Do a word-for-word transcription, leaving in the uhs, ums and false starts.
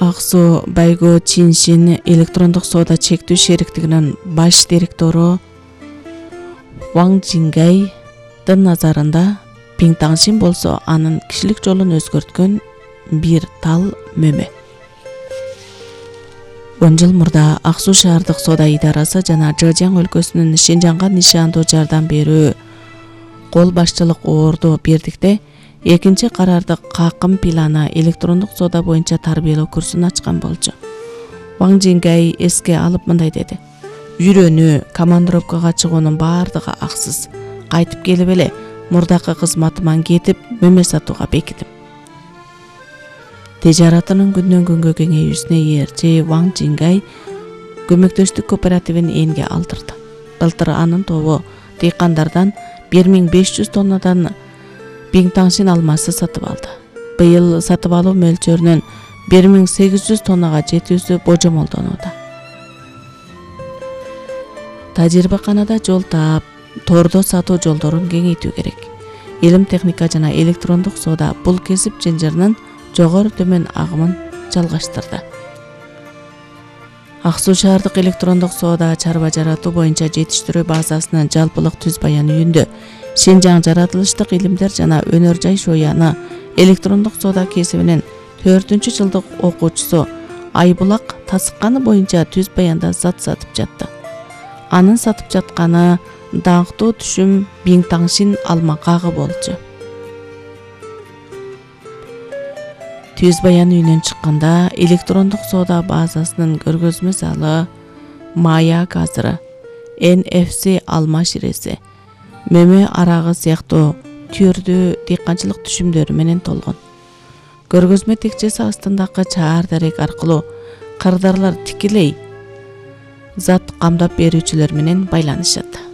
Аксу Байгу Чиншин электрондук соода чектүү шериктигинин баш директору Ван Жингайдын назарында Пиң Таңшин болсо анын кишилик жолун өзгөрткөн бир тал мөмө. он жыл мурда Аксу шаардык соода идарасы жана Жэжяң өлкөсүнүн Шинжаңга нишандуу жардам берүү кол башчылык орду бирдикте экинчи карардык какым планы электрондук соода боюнча тарбиялоо курсун ачкан болчу. Ван Жингай эске алып мындай деди: "Жүрөнү, командировкага чыгуунун баардыгы аксыз. Кайтып келип эле мурдакы кызматыман кетип, мөмө сатууга бекитим." Тежаратынын күндөн күнгө кеңейүүсүнө ээрчи Ван Жингай көмөктөштүк кооперативин энге алдырды. Былтыр анын тобу дыйкандардан бир миң беш жүз тоннадан Пиң Таңшин алмасы сатып алды. Быйыл сатып алуу мөлчөрүнүн бир миң сегиз жүз тоннага жетүүсү божомолдонууда. Тажрыйбаканада жол таап, тордо сатуу жолдорун кеңейтүү керек. Илим техника жана электрондук соода бул кесип жынжырынын жогору төмөн агымын жалгаштырды. Аксу шаардык электрондук соода чарба жаратуу боюнча жетиштирүү базасынын жалпылык түз баян үйүндө Шинжаң жаратылыштык илимдер жана өнөр жай шояны электрондук соода кесибинин төртүнчү жылдык окуучусу Айбулак тасыкканы боюнча түз баянда зат сатып жатты. Анын сатып жатканы даңктуу түшүм Пиң Таңшин алма кагы болчу. Түз баян үйүнөн чыкканда электрондук соода базасынын көргөзмө залы, мая газыры, эн эф си алма ширеси, мөмө арагы сыяктуу түрдүү дыйканчылык түшүмдөрү менен толгон. Көргөзмө текчеси астындагы чаар дарек аркылуу кырдаарлар тикелей зат камдап берүүчүлөр менен байланышат.